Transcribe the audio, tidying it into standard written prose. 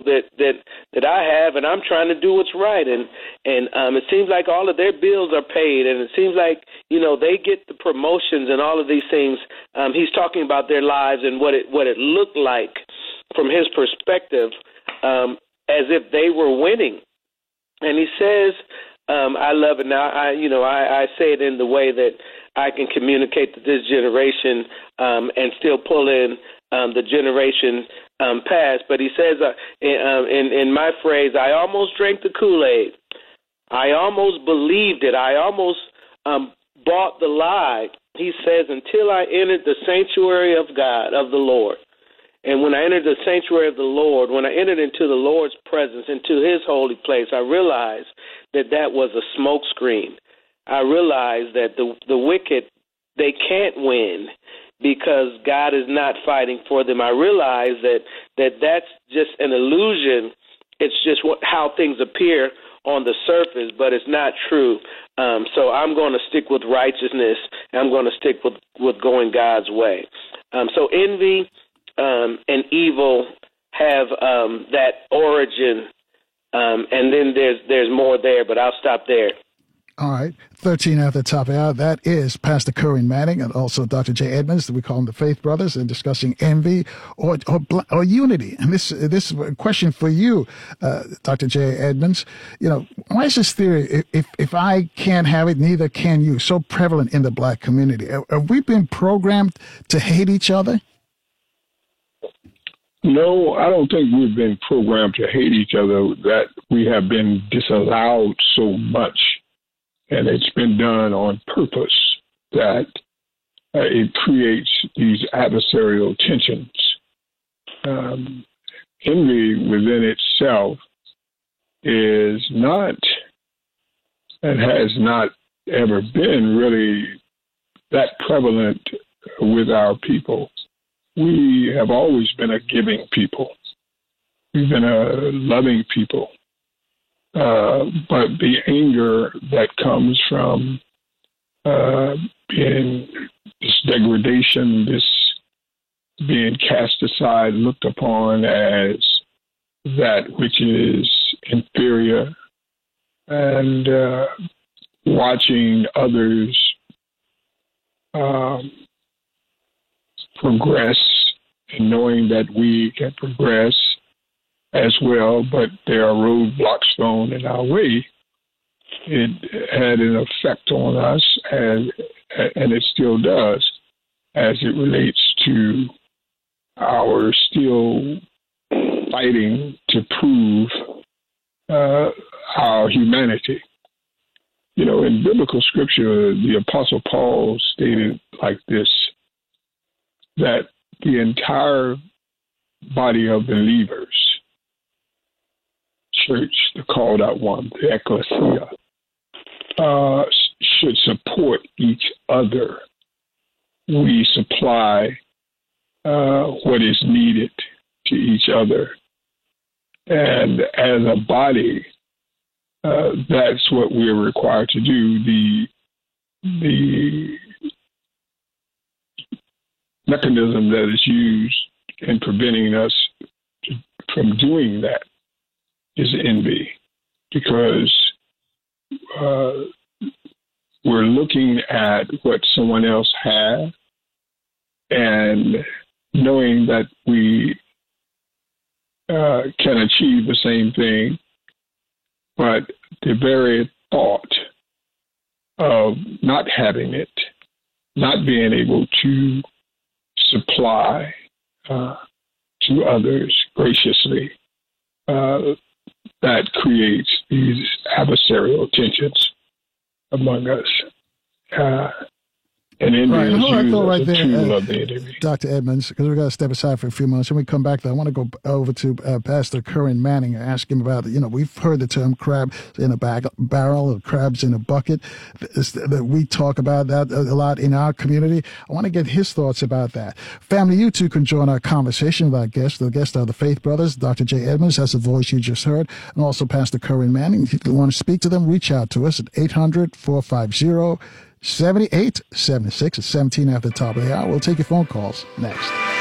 that I have, and I'm trying to do what's right. And it seems like all of their bills are paid, and it seems like, they get the promotions and all of these things. He's talking about their lives and what it looked like from his perspective, as if they were winning. And he says, I love it. Now, I say it in the way that I can communicate to this generation and still pull in the generation past. But he says, in my phrase, I almost drank the Kool-Aid. I almost believed it. I almost bought the lie. He says, until I entered the sanctuary of God, of the Lord. And when I entered the sanctuary of the Lord, when I entered into the Lord's presence, into his holy place, I realized that was a smoke screen. I realized that the wicked, they can't win because God is not fighting for them. I realized that's just an illusion. It's just how things appear on the surface, but it's not true. So I'm going to stick with righteousness, and I'm going to stick with going God's way. So envy and evil have that origin, and then there's more there, but I'll stop there. All right. 13 at the top of the hour. That is Pastor Corinne Manning and also Dr. J. Edmonds. We call them the Faith Brothers, and discussing envy or unity. And this question for you, Dr. J. Edmonds. Why is this theory, if I can't have it, neither can you, so prevalent in the black community? Have we been programmed to hate each other? No, I don't think we've been programmed to hate each other, that we have been disallowed so much, and it's been done on purpose, that it creates these adversarial tensions. Envy within itself is not, and has not ever been really that prevalent with our people. We have always been a giving people. We've been a loving people. But the anger that comes from being this degradation, this being cast aside, looked upon as that which is inferior, and watching others progress and knowing that we can progress as well, but there are roadblocks thrown in our way, it had an effect on us, and it still does, as it relates to our still fighting to prove our humanity. In biblical scripture, the Apostle Paul stated like this, that the entire body of believers, church, the called out one, the ecclesia, should support each other. We supply what is needed to each other. And as a body, that's what we're required to do. The mechanism that is used in preventing us from doing that is envy, because we're looking at what someone else has and knowing that we can achieve the same thing, but the very thought of not having it, not being able to supply to others graciously, that creates these adversarial tensions among us. And envy is used as a tool of the enemy. Dr. Edmonds, because we've got to step aside for a few moments. When we come back, I want to go over to Pastor Corinne Manning and ask him about, we've heard the term crab in a barrel or crabs in a bucket. We talk about that a lot in our community. I want to get his thoughts about that. Family, you too can join our conversation with our guests. The guests are the Faith Brothers, Dr. J. Edmonds, that's the voice you just heard, and also Pastor Corinne Manning. If you want to speak to them, reach out to us at 800-450-7876. It's 17 after the top of the hour. We'll take your phone calls next.